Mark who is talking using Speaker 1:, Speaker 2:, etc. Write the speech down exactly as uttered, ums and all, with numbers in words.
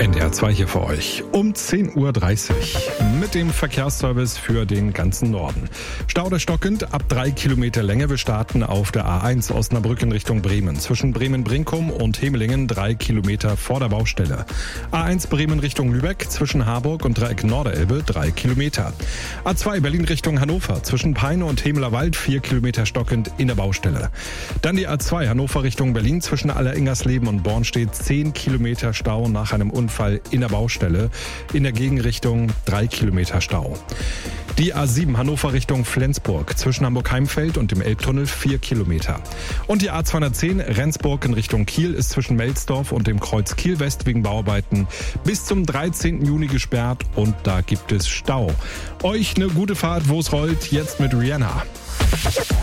Speaker 1: N D R zwei hier für euch um zehn Uhr dreißig mit dem Verkehrsservice für den ganzen Norden. Stau oder stockend ab drei Kilometer Länge. Wir starten auf der A eins Osnabrück in Richtung Bremen. Zwischen Bremen-Brinkum und Hemelingen drei Kilometer vor der Baustelle. A eins Bremen Richtung Lübeck zwischen Harburg und Dreieck Norderelbe drei Kilometer. A zwei Berlin Richtung Hannover zwischen Peine und Hemeler Wald vier Kilometer stockend in der Baustelle. Dann die A zwei Hannover Richtung Berlin zwischen Alleringersleben und Bornstedt zehn Kilometer Stau nach einem Unfall in der Baustelle. In der Gegenrichtung drei Kilometer Stau. Die A sieben Hannover Richtung Flensburg zwischen Hamburg-Heimfeld und dem Elbtunnel vier Kilometer. Und die A zweihundertzehn Rendsburg in Richtung Kiel ist zwischen Melsdorf und dem Kreuz Kiel West wegen Bauarbeiten bis zum dreizehnten Juni gesperrt und da gibt es Stau. Euch eine gute Fahrt, wo es rollt, jetzt mit Rihanna.